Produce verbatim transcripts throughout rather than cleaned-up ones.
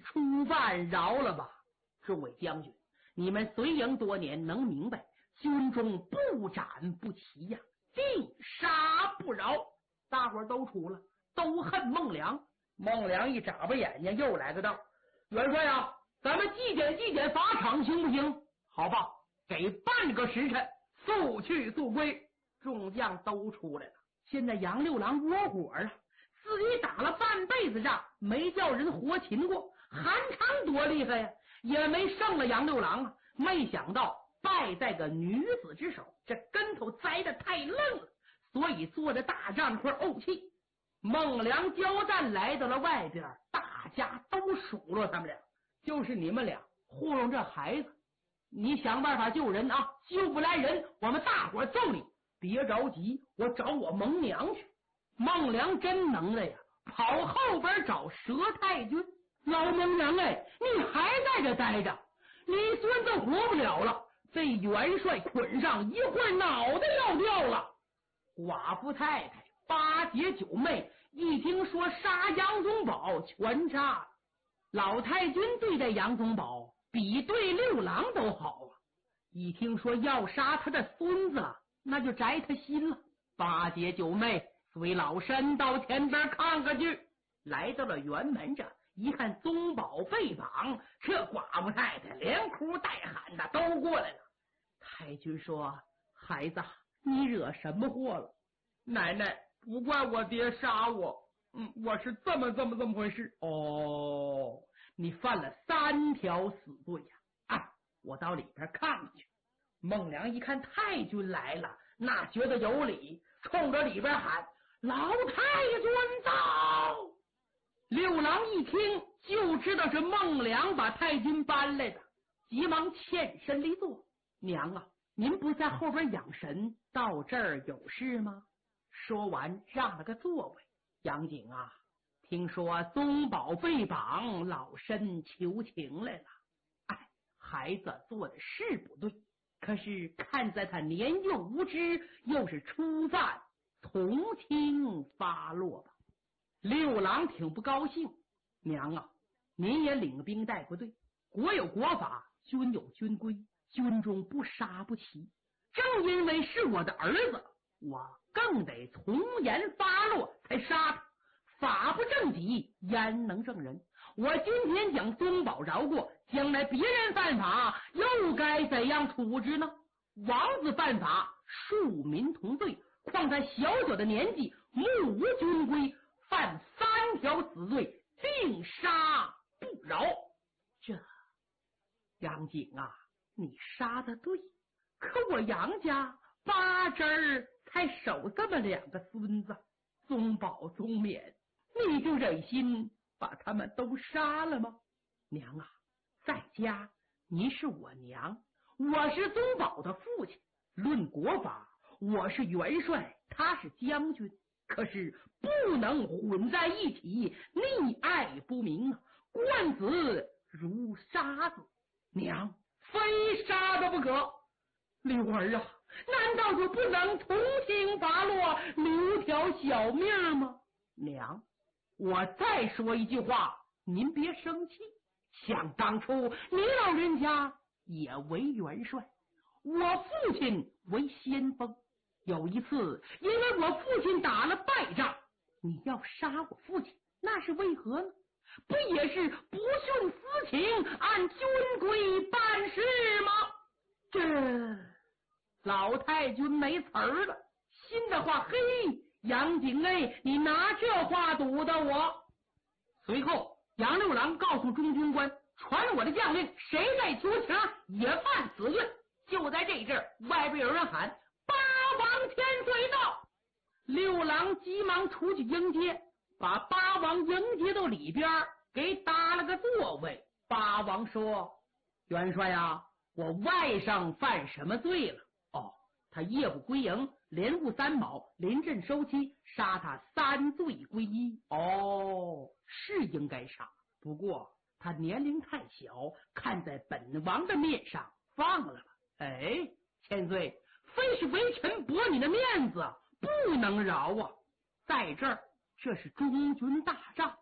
初犯饶了吧。众位将军，你们随营多年，能明白军中不斩不齐呀，尽杀不饶。大伙儿都出了，都恨孟良。孟良一眨巴眼睛，又来个道：元帅啊，咱们祭奠祭奠法场行不行？好吧，给半个时辰，速去速归。众将都出来了。现在杨六郎窝火了，自己打了半辈子仗，没叫人活擒过。韩昌多厉害呀，也没胜了杨六郎啊。没想到败在个女子之手，这跟头栽得太愣了，所以坐着大帐块怄气。孟良交战来到了外边，大家都数落他们俩，就是你们俩糊弄这孩子，你想办法救人啊，救不来人，我们大伙揍你。别着急，我找我蒙娘去。孟良真能耐呀，跑后边找佘太君。老蒙娘哎，你还在这待着，你孙子活不了了，这元帅捆上，一会儿脑袋要掉了。寡妇太太八姐九妹一听说杀杨宗保，全杀了。老太君对待杨宗保比对六郎都好啊，一听说要杀他的孙子，那就摘他心了。八姐九妹随老身到前边看看去。来到了辕门这，一看宗保被绑，这寡妇太太连哭带喊的都过来了。太君说：孩子，你惹什么祸了？奶奶，不怪我爹杀我，嗯，我是这么这么这么回事。哦，你犯了三条死罪呀！啊，我到里边看看去。孟良一看太君来了，那觉得有理，冲着里边喊：老太君到！六郎一听就知道是孟良把太君搬来的，急忙欠身离座。娘啊，您不在后边养神，到这儿有事吗？说完让了个座位。杨景啊，听说宗保被绑，老身求情来了。哎，孩子做的是不对，可是看在他年幼无知，又是初犯，从轻发落吧。六郎挺不高兴。娘啊，您也领兵带部队，国有国法，军有军规，军中不杀不齐。正因为是我的儿子，我更得从严发落才杀他。法不正己，焉能正人？我今天将宗保饶过，将来别人犯法，又该怎样处置呢？王子犯法，庶民同罪，况他小小的年纪，目无军规，犯三条死罪，定杀不饶。这杨景啊，你杀得对，可我杨家八侄儿才守这么两个孙子，宗保宗冕，你就忍心把他们都杀了吗？娘啊，在家你是我娘，我是宗保的父亲，论国法，我是元帅，他是将军，可是不能混在一起，溺爱不明啊！冠子如杀子，娘非杀的不可。六儿啊，难道就不能从轻发落，留条小命吗？娘，我再说一句话，您别生气。想当初你老人家也为元帅，我父亲为先锋。有一次因为我父亲打了败仗，你要杀我父亲，那是为何呢？不也是不徇私情，按军规办事吗？这老太君没词儿了，心的话，嘿，杨景哎，你拿这话堵的我。随后杨六郎告诉中军官，传我的将令，谁在求情也犯死罪。就在这阵，外边有人喊：八王千岁到！六郎急忙出去迎接，把八王迎接到里边，给搭了个座位。八王说：元帅啊，我外甥犯什么罪了？哦，他夜不归营，连误三宝，临阵收妻，杀他三罪归一。哦，是应该杀，不过他年龄太小，看在本王的面上放了吧。哎，千岁，非是微臣驳你的面子，不能饶啊！在这儿，这是中军大帐，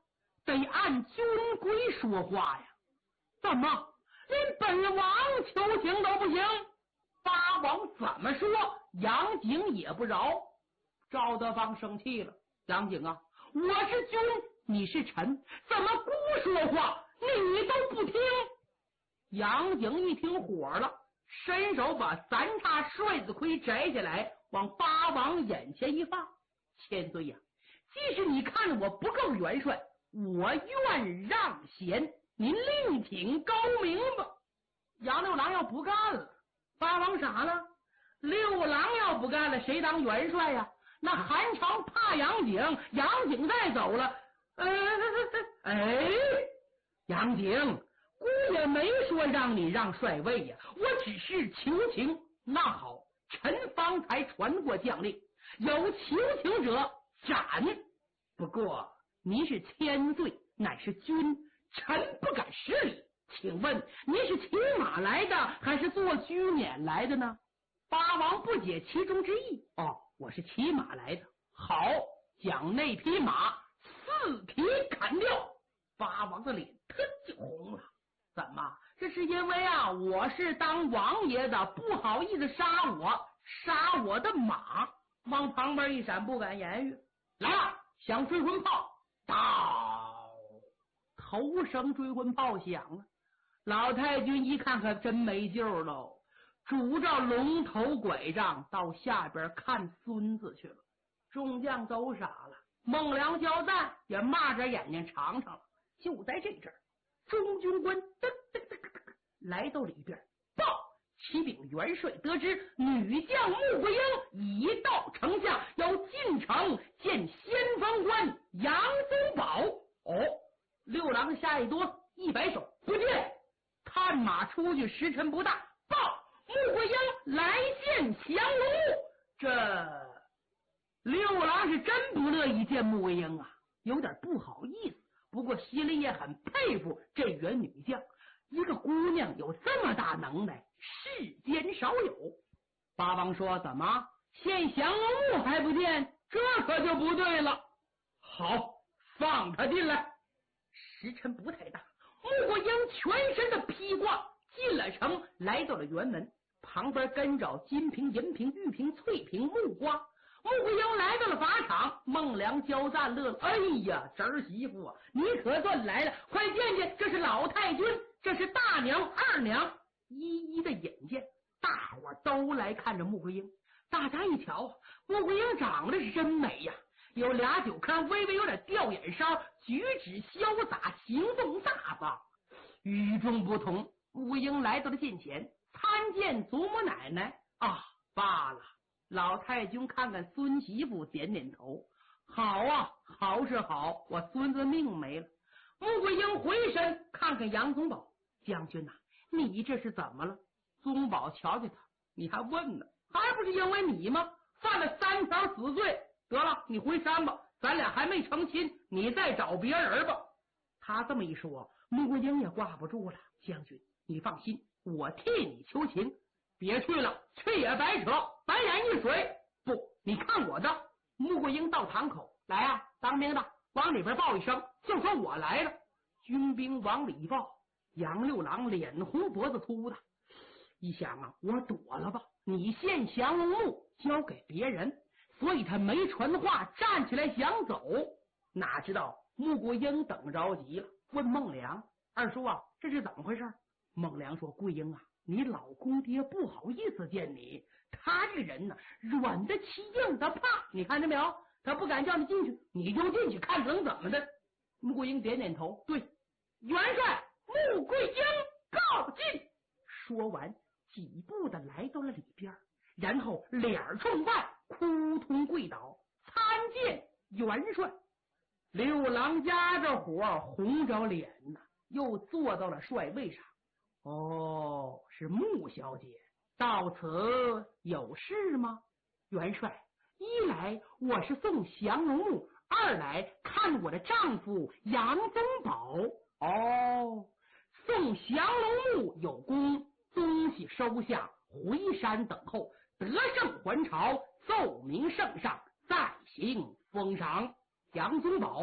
得按军规说话呀。怎么连本王求情都不行？八王怎么说杨景也不饶。赵德芳生气了，杨景啊，我是君，你是臣，怎么姑说话你都不听？杨景一听火了，伸手把三叉帅子盔摘下来，往八王眼前一放。千岁呀，即使你看我不够元帅，我愿让贤，您另请高明吧。杨六郎要不干了，八王傻了，六郎要不干了，谁当元帅呀？那韩朝怕杨景，杨景再走了，呃，哎，杨景，姑也没说让你让帅位呀，我只是求情。那好，臣方才传过将令，有求情者斩。不过您是千岁，乃是君，臣不敢失礼。请问您是骑马来的，还是坐车辇来的呢？八王不解其中之意。哦，我是骑马来的。好，将那匹马四蹄砍掉。八王的脸腾就红了。怎么？这是因为啊，我是当王爷的，不好意思杀我，杀我的马。往旁边一闪，不敢言语。来了，响追魂炮，到头声追魂炮响了。老太君一看，可真没救喽，拄着龙头拐杖到下边看孙子去了。众将都傻了，孟良交战也骂着眼睛尝尝了。就在这阵儿，中军官噔噔噔噔来到里边，报启禀元帅，得知女将穆桂英已到城下，要进城见先锋官杨宗保。哦，六郎下一哆，一摆手，不见。探马出去时辰不大，报穆桂英来见降龙木。这六郎是真不乐意见穆桂英啊，有点不好意思，不过心里也很佩服这员女将，一个姑娘有这么大能耐，世间少有。八王说，怎么见降龙木还不见？这可就不对了。好，放他进来。时辰不太大，穆桂英全身的披挂进了城，来到了辕门旁边，跟着金瓶、银瓶、玉瓶、翠瓶、木瓜。穆桂英来到了法场，孟良交战乐了。哎呀，侄儿媳妇啊，你可算来了，快见见，这是老太君，这是大娘、二娘，一一的引荐。大伙都来看着穆桂英。大家一瞧，穆桂英长得是真美呀，有俩酒看，微微有点掉眼梢，举止潇洒，行动大方，与众不同。穆桂英来到了近前，参见祖母奶奶。啊，罢了。老太君看看孙媳妇，点点头。好啊，好是好，我孙子命没了。穆桂英回身看看杨宗保，将军呐、啊，你这是怎么了？宗保瞧瞧他，你还问呢？还不是因为你吗？犯了三条死罪。得了，你回山吧，咱俩还没成亲，你再找别人吧。他这么一说，穆桂英也挂不住了。将军，你放心，我替你求情。别去了，去也白扯，白眼一水。不，你看我的。穆桂英到堂口来啊，当兵的往里边报一声，就说我来了。军兵往里一报，杨六郎脸红脖子秃的，一想啊，我躲了吧，你献降龙木交给别人，所以他没传话，站起来想走。哪知道穆桂英等着急了，问孟良，二叔啊，这是怎么回事？孟良说，桂英啊，你老公爹不好意思见你，他这人呢，软的欺硬的怕，你看见没有？他不敢叫你进去，你就进去看能怎么的。穆桂英点点头，对，元帅穆桂英告进。说完几步的来到了里边，然后脸冲外，扑通跪倒，参见元帅。六郎压着火，红着脸呐，又坐到了帅位上。哦，是穆小姐，到此有事吗？元帅，一来我是送降龙木，二来看我的丈夫杨宗保。哦，送降龙木有功，东西收下，回山等候，得胜还朝，奏明圣上，再行封赏。杨宗保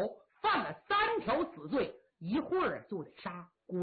犯了三条死罪，一会儿就得杀。